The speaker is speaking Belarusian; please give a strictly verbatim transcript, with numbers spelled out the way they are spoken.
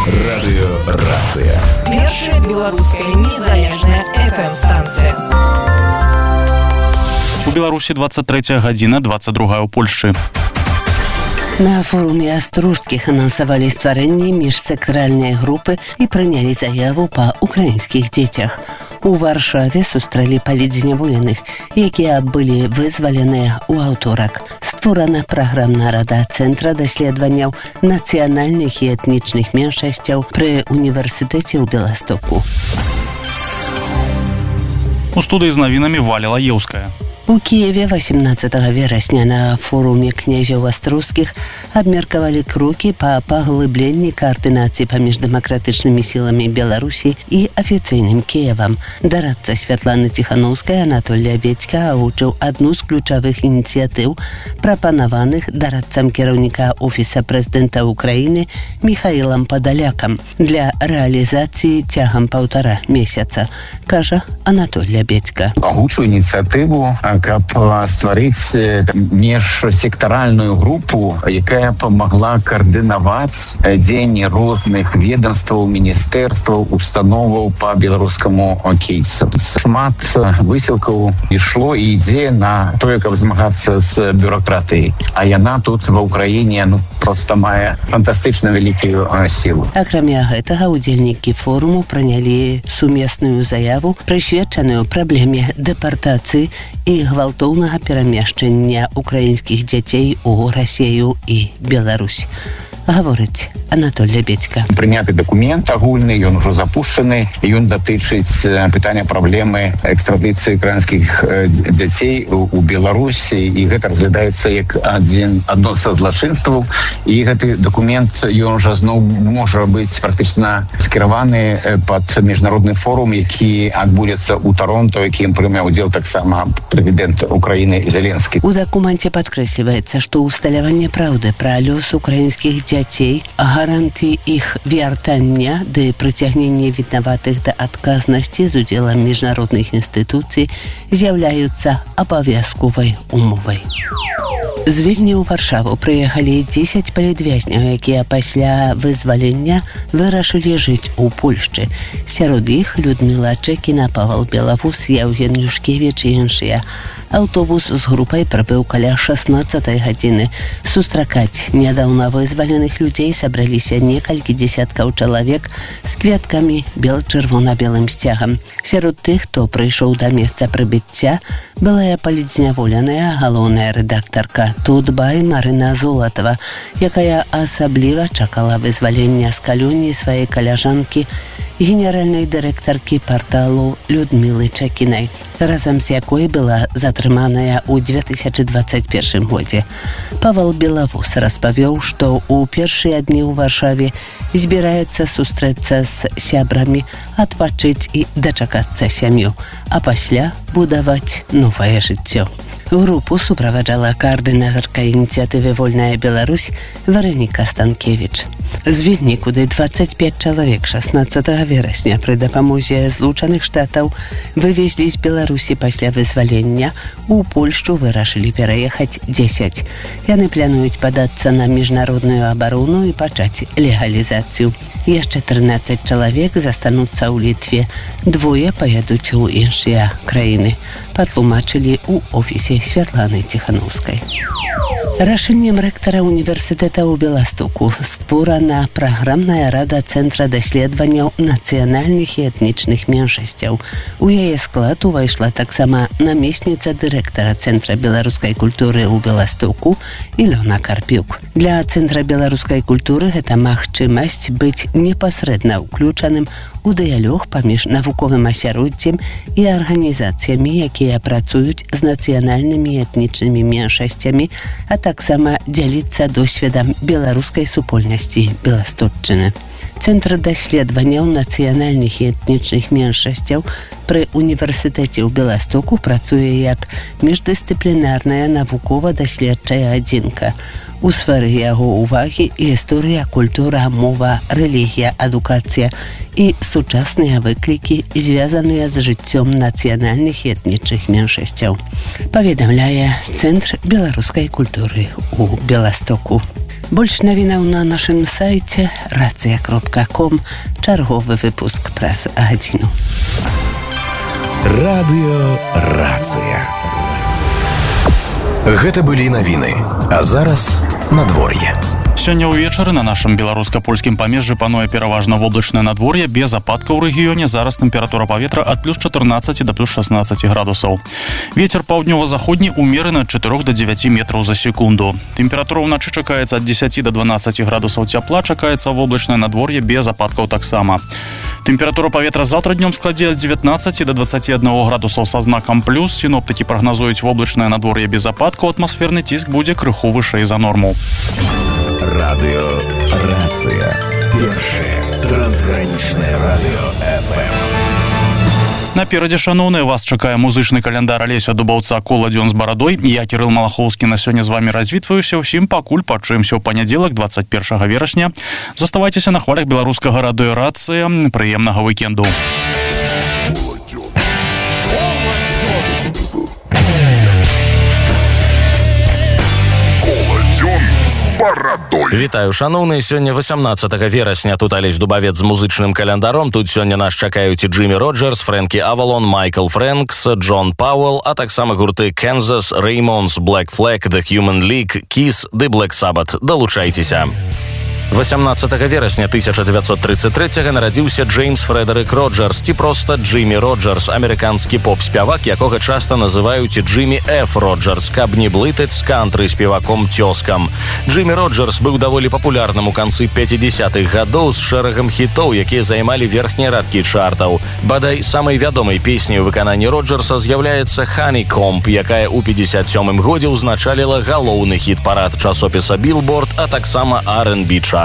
Радыёрацыя. Першая беларуская незалежная эф эм-станцыя. У Беларусі двадцать третья гадзіна, двадцать другая ў Польшчы. На форуме астружскіх анансавалі стварэнне міжсакральнай групы і прынялі заяву па украінскіх дзецях. У Варшаве сустрэлі палітзняволеных, якія былі вызваленыя ў аўторак. Створана праграмная рада Цэнтра даследаванняў нацыянальных і этнічных меншасцяў пры універсітэце ў Беластоку. У студыі з навінамі Валя Лаеўская. У Киеве восемнадцатого верасня на форуме князёў астружскіх абмеркавалі крокі па паглыбленні каардынацыі паміж дэмакратычнымі сіламі Беларусі і афіцыйным Кіевам. Дарадца Святланы Ціханаўскай Анатолій Лябедзька агучыў адну з ключавых ініцыятыў, прапанаваных дарадцам кіраўніка Офіса прэзідэнта Украіны Міхаілам Падалякам для рэалізацыі цягам паўтара месяца, кажа Анатолій Лябедзька. Агучу ініцыятыву, каб стварыць міжсектаральную групу, якая памагла каардынаваць дзеянні розных ведомстваў, міністэрстваў, установаў па беларускаму кейсу. Шмат высілкаў ішло і ідзе на тое, каб змагацца з бюрократыяй. А яна тут ва Ўкраіне ну, проста мае фантастычна вялікую сілу. Акрамя гэтага, удзельнікі форуму прынялі сумесную заяву, прысвечаную праблеме дэпартацыі і гвалтоўнага перамешчання украінскіх дзяцей у Расію і Беларусь. Гаворыць Анатолій Лябедзька. Прыняты дакумент агульны, ён ужо запушчаны, ён датычыць пытання праблемы экстрадыцыі украінскіх дзяцей у Беларусі, і гэта разглядаецца як адзін адно са злачынстваў, і гэты дакумент ён жа зноў можа быць практычна скіраваны пад міжнародны форум, які адбудзецца ў Торонто, якім прыме ўдзел таксама прэзідэнт Украіны Зеленскі. У дакуменце падкрэсліваецца, што ўсталяванне праўды пра лёс украінскіх дзяцей, гарантыі іх вяртання ды прыцягнення вінаватых да адказнасці з удзелам міжнародных інстытуцый з'яўляюцца абавязковай умовай. З Вільні ў Варшаву прыехалі дзесяць палітвязняў, якія пасля вызвалення вырашылі жыць у Польшчы. Сярод іх Людміла Чэкіна, Павал Белавус, Яўген Юшкевіч і іншыя. Аўтобус з групай прыбыў каля шаснаццатай гадзіны. Сустракаць нядаўна вызваленых людзей сабраліся некалькі дзесяткаў чалавек з кветкамі бел-чырвона-белым сцягам. Сярод тых, хто прыйшоў да месца прыбыцця, былая палітзняволеная галоўная рэдактарка Тутбай Марына Золатова, якая асабліва чакала вызвалення з калоніі сваёй каляжанкі, генеральнай дырэктаркі парталу Людмілы Чэкінай, разам з якой была затрыманая ў две тысячы дваццаць першым годзе. Павал Белавус распавёў, што ў першыя дні ў Варшаве збіраецца сустрэцца з сябрамі, адпачыць і дачакацца сям'ю, а пасля будаваць новае жыццё. Групу суправаджала каардынатарка ініцыятывы «Вольная Беларусь» Варэніка Станкевіч. З Вільні, куды дваццаць пяць чалавек шаснаццатага верасня пры дапамозе Злучаных Штатаў вывезлі з Беларусі пасля вызвалення, у Польшчу вырашылі пераехаць дзесяць. Яны плануюць падацца на міжнародную абарону і пачаць легалізацыю. Яшчэ трынаццаць чалавек застануцца ў Літве, двое паядуць у іншыя краіны, патлумачылі ў офісе Святланы Ціханаўскай. Рашэннем рэктара універсітэта ў Беластоку створана праграмная рада Цэнтра даследаванняў нацыянальных і этнічных меншасцяў. У яе склад увайшла таксама намесніца дырэктара Цэнтра беларускай культуры ў Беластоку Ілёна Карпюк. Для Цэнтра беларускай культуры гэта магчымасць быць непасрэдна ўключаным у дыялог паміж навуковым асяроддзем і арганізацыямі, якія працуюць з нацыянальнымі і этнічнымі меншасцямі, а таксама дзяліцца досведам беларускай супольнасці Беластотчыны. Цэнтр даследаванняў нацыянальных і этнічных меншасцяў пры універсітэце ў Беластоку працуе як міждысцыплінарная навукова-даследчая адзінка. У сферы яго ўвагі гісторыя, культура, мова, рэлігія, адукацыя і сучасныя выклікі, звязаныя з жыццём нацыянальных і этнічных меншасцяў, паведамляе Цэнтр беларускай культуры ў Беластоку. Больш навінаў на нашым сайце рацыя кропка ком. Чарговы выпуск праз гадзіну. Радыё Рацыя. Гэта былі навіны, а зараз надвор'е. Сёння ўвечары на нашым беларуска-польскім памежжы пануе пераважна воблачнае надвор'е, без ападкаў у рэгіёне. Зараз тэмпература паветра ад плюс чатырнаццаці да плюс шаснаццаці градусаў. Вецер паўднёва-заходні ўмераны ад чатырох да дзевяці метраў за секунду. Тэмпература ўначы чакаецца ад дзесяці да дванаццаці градусаў цяпла, чакаецца воблачнае надвор'е без ападкаў таксама. Тэмпература паветра заўтра днём складзе ад дзевятнаццаці да дваццаці аднаго градусаў са знакам плюс. Сіноптыкі прагназуюць воблачнае надвор'е без ападкаў, атмасферны ціск будзе крыху вышэй за норму. Радыё Рацыя. Першае трансгранічнае радыё эф эм. Наперадзе, шаноўныя, вас чакае музычны каляндар Алеся Дубаўца «Коладзён з барадой». Я, Кірыл Малахоўскі, на сёння з вамі развітваюся. Усім пакуль пачуемся ў панядзелак, дваццаць першага верасня. Заставайцеся на хвалях беларускага радыё Рацыя. Прыемнага вікенду. Вітаю, шаноўныя, сёння васямнаццатага верасня. Тут Алесь Дубавец з музычным календаром. Тут сёння нас чакаюць і Джиммі Роджерс, Фрэнкі Авалон, Майкл Фрэнкс, Джон Пауэлл, а таксама гурты Kansas, Ramones, Black Flag, The Human League, Kiss, The Black Sabbath. Далучайцеся. васямнаццатага верасня тысяча дзевяцьсот трыццаць трэцяга нарадзіўся Джеймс Фрэдэрык Роджерс, ці проста Джиммі Роджерс, амерыканскі поп-спявак, якога часта называюць Джиммі Ф. Роджерс, каб не блытаць з кантры-спеваком-цёскам. Джиммі Роджерс быў даволі папулярным у канцы пяцідзясятых гадоў з шэрагам хітоў, якія займалі верхнія радкі чартаў. Бадай, самай вядомай песняй у выкананні Роджерса з'яўляецца «Honeycomb», якая ў пятьдесят сёмым годзе ўзначаліла галоўны хіт-парад часопіса «Billboard», а таксама ар энд би чарт.